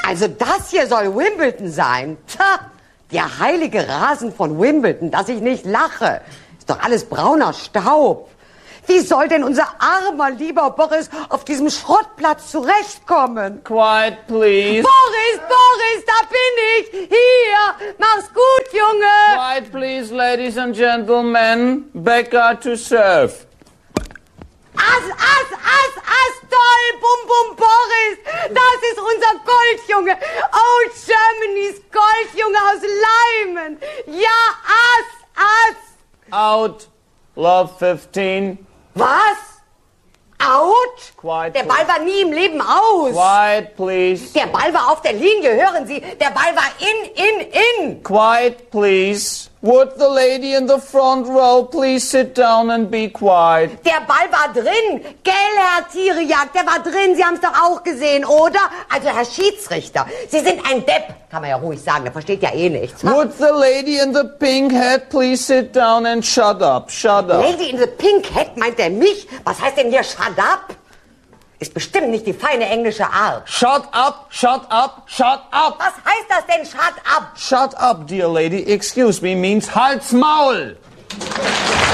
Also das hier soll Wimbledon sein. Tja, der heilige Rasen von Wimbledon, dass ich nicht lache. Ist doch alles brauner Staub. Wie soll denn unser armer, lieber Boris auf diesem Schrottplatz zurechtkommen? Quiet, please. Boris, da bin ich. Hier, mach's gut, Junge. Quiet, please, ladies and gentlemen. Becca to serve. Toll, Bum, Boris. Das ist unser Goldjunge. Oh, Germany's Goldjunge aus Leimen. Ja, Out. Love 15. Was? Out? Quiet, der Ball war nie im Leben aus. Quiet, please. Der Ball war auf der Linie, hören Sie. Der Ball war in. Quiet, please. Would the lady in the front row please sit down and be quiet? Der Ball war drin. Gell, Herr Tiriak, der war drin. Sie haben es doch auch gesehen, oder? Also, Herr Schiedsrichter, Sie sind ein Depp. Kann man ja ruhig sagen, der versteht ja eh nichts. Would the lady in the pink hat please sit down and shut up? Shut up. Lady in the pink hat, meint er mich? Was heißt denn hier shut up? Ist bestimmt nicht die feine englische Art. Shut up, shut up, shut up. Was heißt das denn, shut up? Shut up, dear lady. Excuse me means Halt's Maul.